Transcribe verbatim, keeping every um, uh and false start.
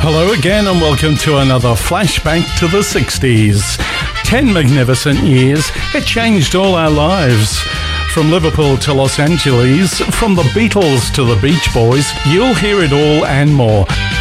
Hello again and welcome to another flashback to the sixties. Ten magnificent years, it changed all our lives. From Liverpool to Los Angeles, from the Beatles to the Beach Boys, you'll hear it all and more.